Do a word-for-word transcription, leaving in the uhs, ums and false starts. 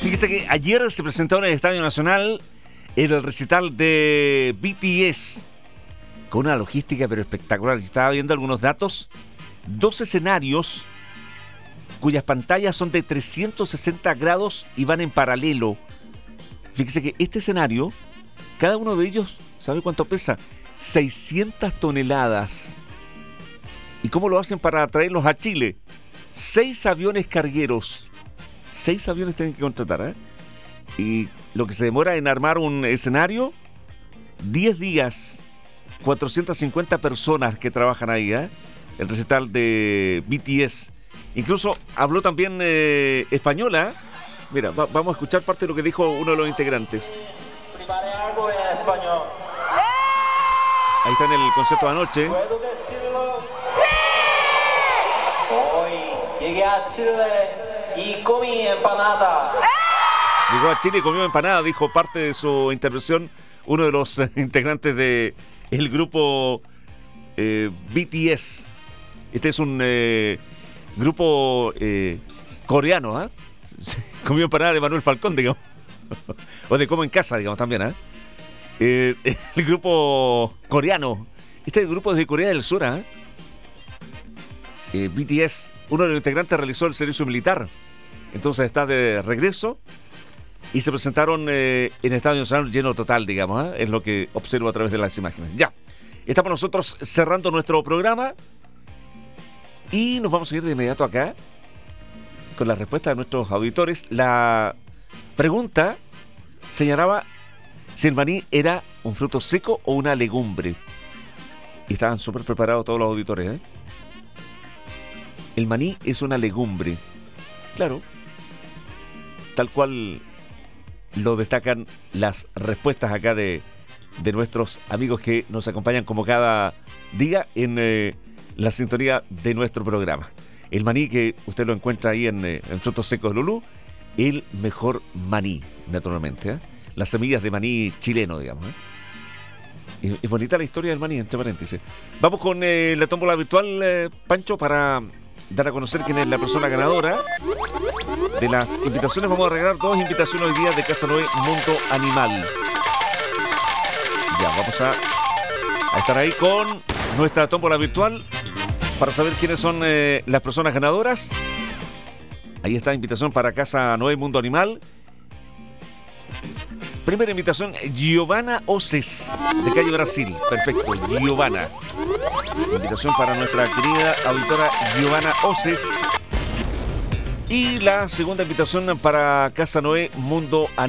Fíjese que ayer se presentó en el Estadio Nacional el recital de B T S con una logística pero espectacular. Yo estaba viendo algunos datos. Dos escenarios cuyas pantallas son de trescientos sesenta grados y van en paralelo. Fíjese que este escenario, cada uno de ellos, ¿sabe cuánto pesa? seiscientas toneladas. ¿Y cómo lo hacen para traerlos a Chile? Seis aviones cargueros. Seis aviones tienen que contratar, ¿eh? Y lo que se demora en armar un escenario, diez días, cuatrocientas cincuenta personas que trabajan ahí, ¿eh? El recital de B T S. Incluso habló también eh, española. Mira, va, vamos a escuchar parte de lo que dijo uno de los integrantes. Preparé algo en español. Ahí está en el concierto de anoche. ¿Puedo decirlo? ¡Sí! Hoy llegué a Chile y comí empanada. Llegó a Chile y comió empanada, dijo parte de su intervención uno de los eh, integrantes de el grupo eh, B T S. Este es un eh, grupo eh, coreano, ¿ah? ¿eh? Comió empanada de Manuel Falcón, digamos. O de Como en Casa, digamos, también, ¿eh? Eh, el grupo coreano. Este grupo es de Corea del Sur, ¿eh? Eh, B T S, uno de los integrantes realizó el servicio militar. Entonces está de regreso. Y se presentaron eh, en Estadio Nacional lleno total, digamos, ¿eh? Es lo que observo a través de las imágenes. Ya, estamos nosotros cerrando nuestro programa. Y nos vamos a ir de inmediato acá con la respuesta de nuestros auditores. La pregunta señalaba si el maní era un fruto seco o una legumbre. Y estaban súper preparados todos los auditores, ¿eh? El maní es una legumbre. Claro. Tal cual lo destacan las respuestas acá de, de nuestros amigos que nos acompañan como cada día en eh, la sintonía de nuestro programa. El maní que usted lo encuentra ahí en, eh, en Frutos Secos de Lulú, el mejor maní, naturalmente, ¿eh? Las semillas de maní chileno, digamos, ¿eh? Es, es bonita la historia del maní, entre paréntesis. Vamos con eh, la tómbola virtual, eh, Pancho, para dar a conocer quién es la persona ganadora de las invitaciones. Vamos a regalar dos invitaciones hoy día de Casa Noé Mundo Animal. Ya, vamos a, a estar ahí con nuestra tómbola virtual para saber quiénes son eh, las personas ganadoras. Ahí está, invitación para Casa Noé Mundo Animal. Primera invitación, Giovanna Oces, de Calle Brasil. Perfecto, Giovanna. Invitación para nuestra querida auditora Giovanna Oces. Y la segunda invitación para Casa Noé Mundo Animal.